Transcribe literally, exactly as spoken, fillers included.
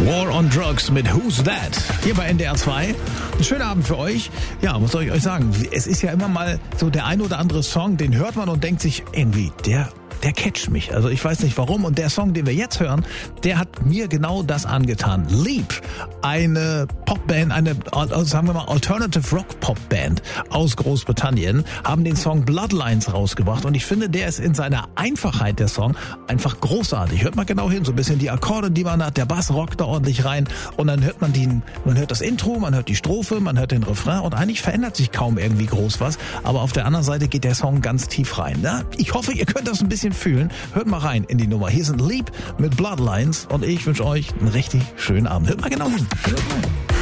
War on Drugs mit Who's That? Hier bei N D R zwei. Ein schöner Abend für euch. Ja, was soll ich euch sagen? Es ist ja immer mal so der ein oder andere Song, den hört man und denkt sich irgendwie, der... Der catcht mich. Also ich weiß nicht warum. Und der Song, den wir jetzt hören, der hat mir genau das angetan. Leap, eine Popband, eine, sagen wir mal, Alternative Rock Popband aus Großbritannien, haben den Song Bloodlines rausgebracht. Und ich finde, der ist in seiner Einfachheit, der Song, einfach großartig. Hört mal genau hin, so ein bisschen die Akkorde, die man hat, der Bass rockt da ordentlich rein. Und dann hört man den, man hört das Intro, man hört die Strophe, man hört den Refrain. Und eigentlich verändert sich kaum irgendwie groß was. Aber auf der anderen Seite geht der Song ganz tief rein. Na, ich hoffe, ihr könnt das ein bisschen fühlen. Hört mal rein in die Nummer. Hier sind Leap mit Bloodlines und ich wünsche euch einen richtig schönen Abend. Hört mal genau hin. Hört mal hin.